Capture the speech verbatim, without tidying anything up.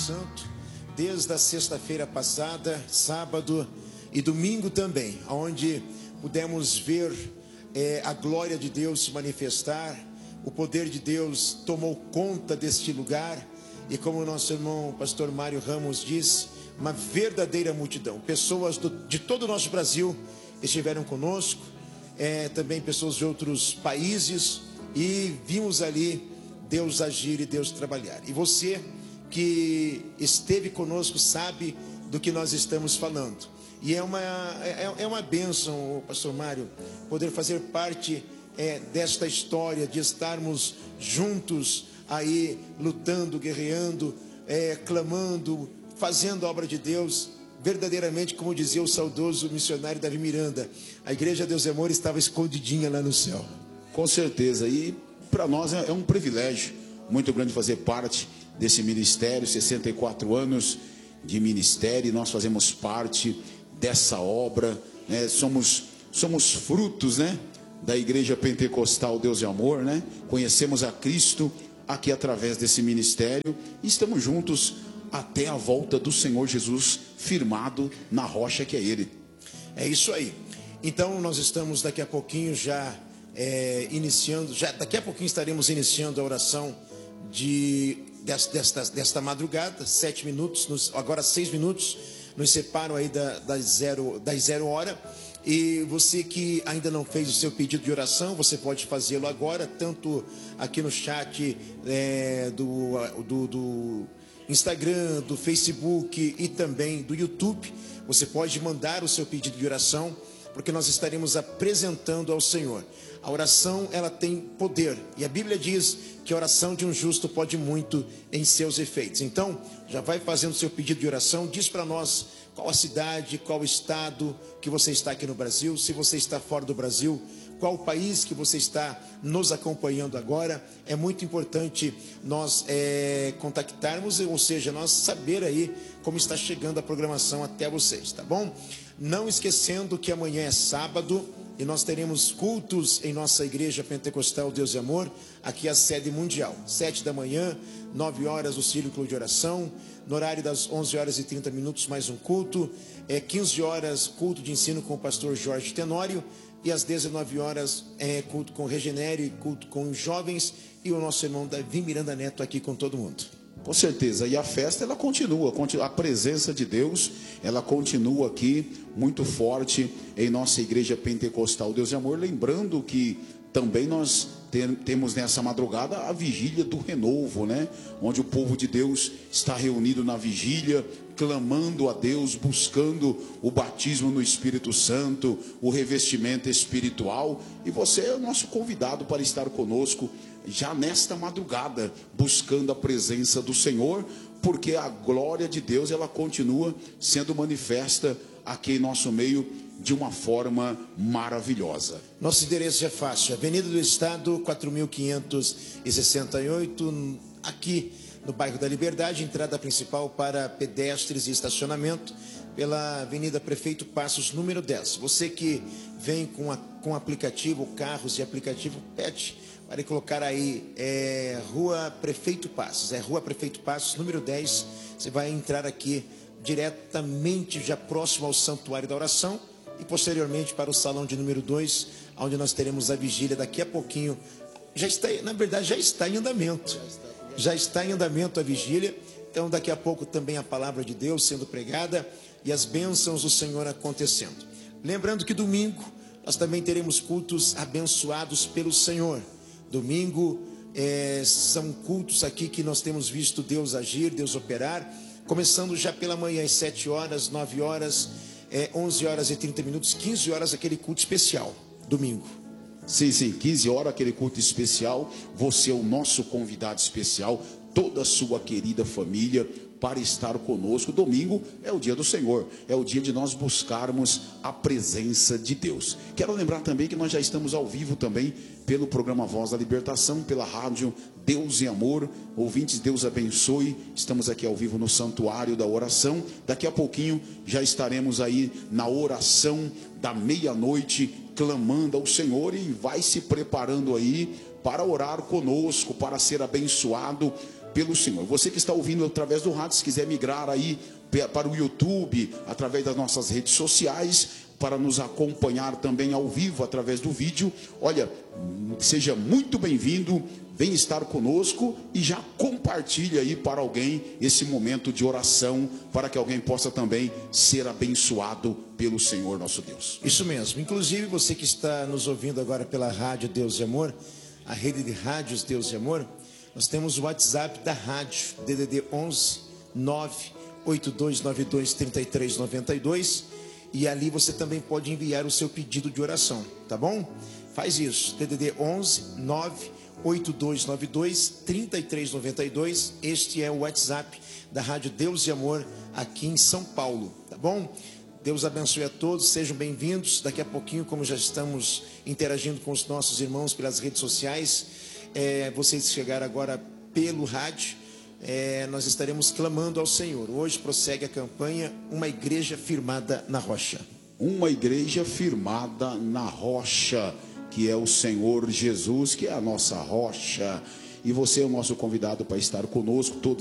Santo, desde a sexta-feira passada, sábado e domingo também, onde pudemos ver é, a glória de Deus se manifestar, o poder de Deus tomou conta deste lugar, e como o nosso irmão pastor Mário Ramos disse, uma verdadeira multidão, pessoas do, de todo o nosso Brasil estiveram conosco, é, também pessoas de outros países, e vimos ali Deus agir e Deus trabalhar. E você que esteve conosco sabe do que nós estamos falando. E é uma, é, é uma bênção, pastor Mário, poder fazer parte é, desta história, de estarmos juntos aí, lutando, guerreando, é, clamando, fazendo a obra de Deus. Verdadeiramente, como dizia o saudoso missionário Davi Miranda, a Igreja Deus e Amor estava escondidinha lá no céu. Com certeza, e para nós é um privilégio muito grande fazer parte desse ministério, sessenta e quatro anos de ministério, nós fazemos parte dessa obra, né? somos, somos frutos, né? da Igreja Pentecostal Deus e Amor, né? Conhecemos a Cristo aqui através desse ministério e estamos juntos até a volta do Senhor Jesus, firmado na rocha que é Ele. É isso aí. Então nós estamos daqui a pouquinho já é, iniciando, já daqui a pouquinho estaremos iniciando a oração de, desta, desta madrugada, sete minutos, nos, agora seis minutos, nos separam aí da, das, zero, das zero hora. E você que ainda não fez o seu pedido de oração, você pode fazê-lo agora, tanto aqui no chat é, do, do, do Instagram, do Facebook e também do YouTube. Você pode mandar o seu pedido de oração, porque nós estaremos apresentando ao Senhor. A oração, ela tem poder, e a Bíblia diz que a oração de um justo pode muito em seus efeitos. Então, já vai fazendo o seu pedido de oração, diz para nós qual a cidade, qual o estado que você está aqui no Brasil, se você está fora do Brasil, qual o país que você está nos acompanhando agora. É muito importante nós é, contactarmos, ou seja, nós saber aí como está chegando a programação até vocês, tá bom? Não esquecendo que amanhã é sábado e nós teremos cultos em nossa Igreja Pentecostal Deus e Amor, aqui a sede mundial, sete da manhã, nove horas o círculo de oração, no horário das onze horas e trinta minutos mais um culto, é, quinze horas culto de ensino com o pastor Jorge Tenório, e às dezenove horas é, culto com o Regenere, e culto com os jovens, e o nosso irmão Davi Miranda Neto aqui com todo mundo. Com certeza, e a festa ela continua, a presença de Deus, ela continua aqui muito forte em nossa Igreja Pentecostal Deus e Amor, lembrando que também nós temos nessa madrugada a vigília do renovo, né? Onde o povo de Deus está reunido na vigília, clamando a Deus, buscando o batismo no Espírito Santo, o revestimento espiritual, e você é o nosso convidado para estar conosco já nesta madrugada, buscando a presença do Senhor, porque a glória de Deus, ela continua sendo manifesta aqui em nosso meio de uma forma maravilhosa. Nosso endereço é fácil, Avenida do Estado, quatro mil quinhentos e sessenta e oito, aqui no bairro da Liberdade, entrada principal para pedestres e estacionamento, pela Avenida Prefeito Passos, número dez. Você que vem com, a, com aplicativo, carros e aplicativo, pede para colocar aí, é, Rua Prefeito Passos, é Rua Prefeito Passos, número dez, você vai entrar aqui diretamente, já próximo ao Santuário da Oração, e posteriormente para o salão de número dois, onde nós teremos a vigília daqui a pouquinho. Já está, na verdade, já está em andamento, já está em andamento a vigília, então daqui a pouco também a palavra de Deus sendo pregada, e as bênçãos do Senhor acontecendo. Lembrando que domingo, nós também teremos cultos abençoados pelo Senhor. Domingo é, são cultos aqui que nós temos visto Deus agir, Deus operar, começando já pela manhã às sete horas, nove horas, é, onze horas e trinta minutos, quinze horas aquele culto especial, domingo. Sim, sim, quinze horas aquele culto especial, você é o nosso convidado especial, toda a sua querida família, para estar conosco. Domingo é o dia do Senhor, é o dia de nós buscarmos a presença de Deus. Quero lembrar também que nós já estamos ao vivo também pelo programa Voz da Libertação, pela rádio Deus e Amor. Ouvintes, Deus abençoe. Estamos aqui ao vivo no Santuário da Oração. Daqui a pouquinho já estaremos aí na oração da meia-noite, clamando ao Senhor, e vai se preparando aí para orar conosco, para ser abençoado pelo Senhor. Você que está ouvindo através do rádio, se quiser migrar aí para o YouTube, através das nossas redes sociais, para nos acompanhar também ao vivo através do vídeo, olha, seja muito bem-vindo, vem estar conosco e já compartilha aí para alguém esse momento de oração, para que alguém possa também ser abençoado pelo Senhor nosso Deus. Isso mesmo. Inclusive você que está nos ouvindo agora pela rádio Deus e Amor, a rede de rádios Deus e Amor, nós temos o WhatsApp da rádio, D D D onze nove oito dois nove dois três três nove dois, e ali você também pode enviar o seu pedido de oração, tá bom? Faz isso, D D D onze nove oito dois nove dois três três nove dois. Este é o WhatsApp da rádio Deus e Amor aqui em São Paulo, tá bom? Deus abençoe a todos, sejam bem-vindos. Daqui a pouquinho, como já estamos interagindo com os nossos irmãos pelas redes sociais, é, vocês chegaram agora pelo rádio, é, nós estaremos clamando ao Senhor. Hoje prossegue a campanha Uma Igreja Firmada na Rocha. Uma igreja firmada na rocha, que é o Senhor Jesus, que é a nossa rocha. E você é o nosso convidado para estar conosco todos